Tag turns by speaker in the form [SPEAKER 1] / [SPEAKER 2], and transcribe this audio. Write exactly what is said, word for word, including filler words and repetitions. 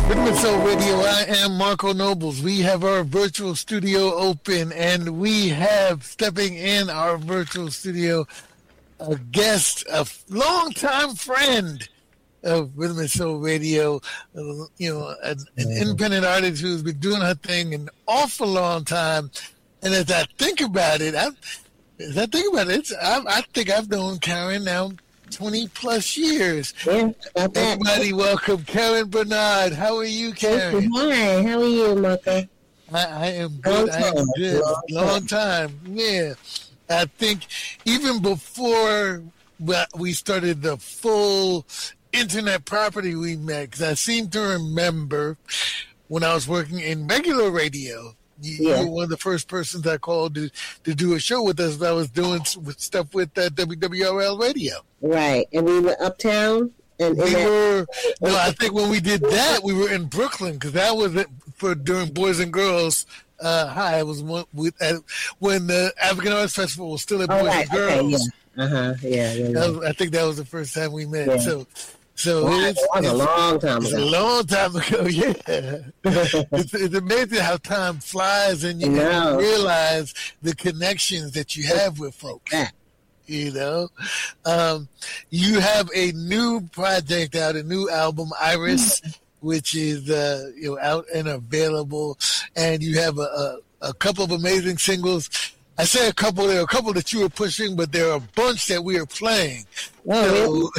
[SPEAKER 1] Rhythm and Soul Radio, I am Marco Nobles. We have our virtual studio open, and we have stepping in our virtual studio a guest, a longtime friend of Rhythm and Soul Radio, uh, you know, an, an independent artist who's been doing her thing an awful long time. And as I think about it, I, as I think about it, it's, I, I think I've known Karen now twenty plus years.
[SPEAKER 2] Yeah,
[SPEAKER 1] everybody, welcome Karen Bernard. How are you, Karen?
[SPEAKER 2] Hi, how are you, Marco?
[SPEAKER 1] I, I am good. I am good. Long, Long time. Yeah. I think even before we started the full internet property we met, because I seem to remember when I was working in regular radio, you, yeah. you were one of the first persons I called to, to do a show with us. I was doing with stuff with uh, W W R L Radio.
[SPEAKER 2] Right, and we were uptown. And, and
[SPEAKER 1] we
[SPEAKER 2] that,
[SPEAKER 1] were. No, I think when we did that, we were in Brooklyn because that was it for during Boys and Girls uh, High. It was one with uh, when the African Arts Festival was still at Boys
[SPEAKER 2] oh, right,
[SPEAKER 1] and Girls.
[SPEAKER 2] Okay, yeah. Uh huh. Yeah, yeah, yeah.
[SPEAKER 1] Was, I think that was the first time we met.
[SPEAKER 2] Yeah.
[SPEAKER 1] So. So
[SPEAKER 2] wow,
[SPEAKER 1] it's,
[SPEAKER 2] it was
[SPEAKER 1] it's
[SPEAKER 2] a long time
[SPEAKER 1] it's
[SPEAKER 2] ago.
[SPEAKER 1] a long time ago, yeah. it's, it's amazing how time flies and you
[SPEAKER 2] no.
[SPEAKER 1] realize the connections that you have with folks.
[SPEAKER 2] Yeah.
[SPEAKER 1] You know, um, you have a new project out, a new album, Iris, which is uh, you know out and available, and you have a, a, a couple of amazing singles. I say a couple, there are a couple that you were pushing, but there are a bunch that we are playing.
[SPEAKER 2] Oh,
[SPEAKER 1] so,
[SPEAKER 2] really?